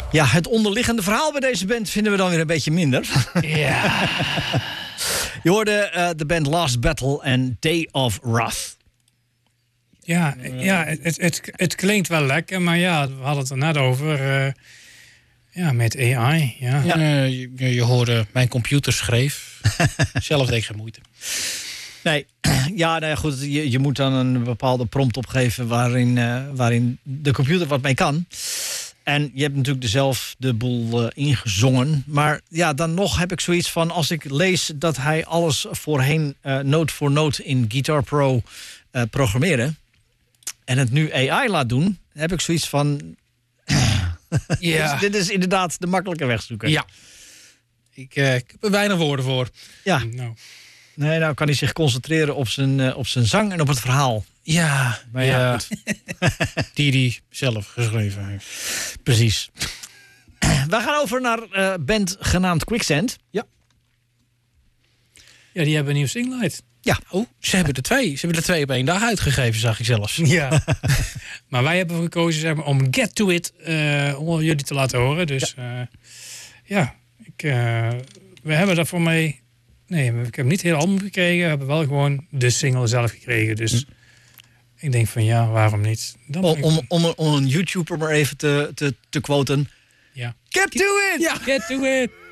Ja, het onderliggende verhaal bij deze band vinden we dan weer een beetje minder. Ja. Je hoorde de band Last Battle en Day of Wrath. Ja, het klinkt wel lekker, maar ja, we hadden het er net over. Met AI, ja. Je hoorde, mijn computer schreef. Zelf deed ik geen moeite. Nee, goed. Je moet dan een bepaalde prompt opgeven waarin de computer wat mee kan. En je hebt natuurlijk zelf de boel ingezongen. Maar ja, dan nog heb ik zoiets van, als ik lees dat hij alles voorheen noot voor noot in Guitar Pro programmeerde en het nu AI laat doen, heb ik zoiets van... Ja. Dus dit is inderdaad de makkelijke weg zoeken. Ja. Ik heb er weinig woorden voor. Ja. Nee, nou kan hij zich concentreren op zijn zang en op het verhaal. Ja, maar die hij zelf geschreven heeft. Precies. We gaan over naar band genaamd Quicksand. Ja, die hebben een nieuw single uit. Ja, ze hebben er twee. Ze hebben er 2 op 1 dag uitgegeven, zag ik zelfs. Ja. Maar wij hebben gekozen om Get To It om jullie te laten horen. Dus we hebben daarvoor mee... Nee, ik heb niet het hele album gekregen. We hebben wel gewoon de single zelf gekregen. Dus ik denk van waarom niet? Om een YouTuber maar even te quoten. Ja. Get to it! Ja. Get to it!